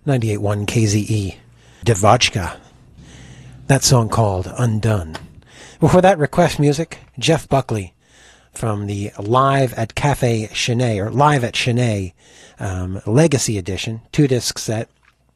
98.1 KZE, Devotchka. That song called Undone. Before that, request music, Jeff Buckley from the Live at Cafe Chenet, or Live at Chenet Legacy Edition, 2-disc set.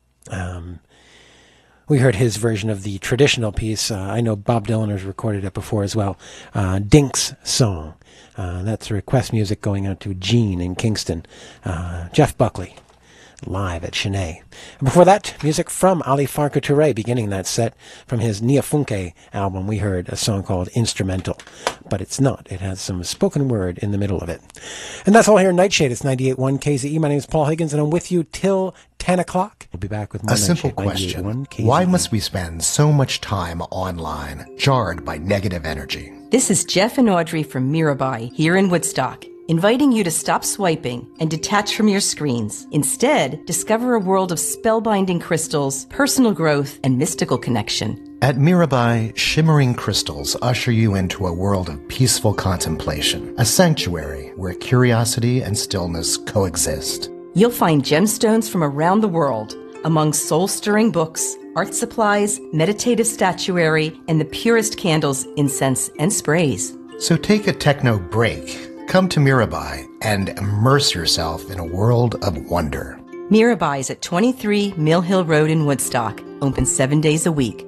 We heard his version of the traditional piece. I know Bob Dylan has recorded it before as well. Dink's Song. That's request music going out to Gene in Kingston. Jeff Buckley, Live at Chenet. And before that, music from Ali Farka Touré, beginning that set from his Nia Funke album. We heard a song called Instrumental, but it's not. It has some spoken word in the middle of it. And that's all here in Nightshade. It's 98.1 KZE. My name is Paul Higgins, and I'm with you till 10 o'clock. We'll be back with more Nightshade. A simple question. Why must we spend so much time online, jarred by negative energy? This is Jeff and Audrey from Mirabai, here in Woodstock, inviting you to stop swiping and detach from your screens. Instead, discover a world of spellbinding crystals, personal growth, and mystical connection. At Mirabai, shimmering crystals usher you into a world of peaceful contemplation, a sanctuary where curiosity and stillness coexist. You'll find gemstones from around the world, among soul-stirring books, art supplies, meditative statuary, and the purest candles, incense, and sprays. So take a techno break. Come to Mirabai and immerse yourself in a world of wonder. Mirabai is at 23 Mill Hill Road in Woodstock, open 7 days a week.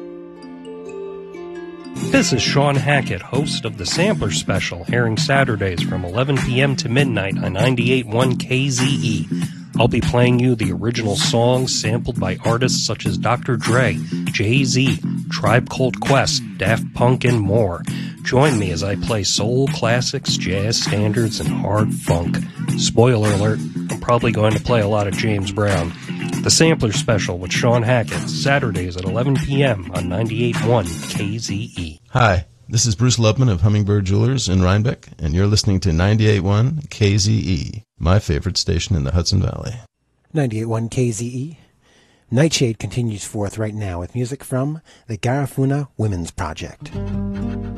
This is Sean Hackett, host of the Sampler Special, airing Saturdays from 11 p.m. to midnight on 98.1 KZE. I'll be playing you the original songs sampled by artists such as Dr. Dre, Jay-Z, Tribe Called Quest, Daft Punk, and more. Join me as I play soul classics, jazz standards, and hard funk. Spoiler alert, I'm probably going to play a lot of James Brown. The Sampler Special with Sean Hackett, Saturdays at 11 p.m. on 98.1 KZE. Hi, this is Bruce Lubman of Hummingbird Jewelers in Rhinebeck, and you're listening to 98.1 KZE, my favorite station in the Hudson Valley. 98.1 KZE. Nightshade continues forth right now with music from the Garifuna Women's Project.